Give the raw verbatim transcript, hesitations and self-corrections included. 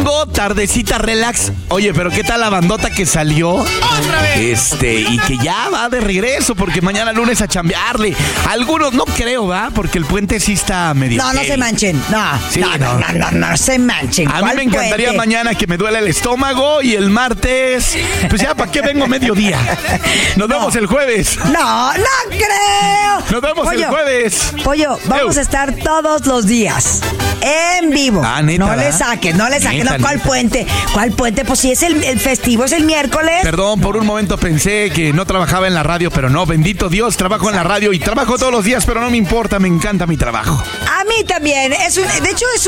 domingo, tardecita relax. Oye, pero ¿qué tal la bandota que salió? ¡Otra vez! Este, y que ya va de regreso, porque mañana lunes a chambearle. Algunos no creo, ¿va? Porque el puente sí está medio... No, no heavy. se manchen. No, Sí, no, no, no, no, no, no se manchen. A mí ¿Cuál me encantaría puente? mañana que me duele el estómago y el martes, pues ya, ¿para qué vengo mediodía? Nos No. vemos el jueves. No, no creo. Nos vemos el Pollo, jueves. Pollo, vamos Eu. a estar todos los días en vivo. Ah, neta, no le ¿verdad? saques, no le saques. Neta, No, ¿cuál neta. puente? ¿Cuál puente? Pues si es el, el festivo, es el miércoles. Perdón, por un momento pensé que no trabajaba en la radio, pero no, bendito Dios, trabajo en la radio y trabajo todos los días, pero no me importa, me encanta mi trabajo. A mí también. Es un, de hecho, es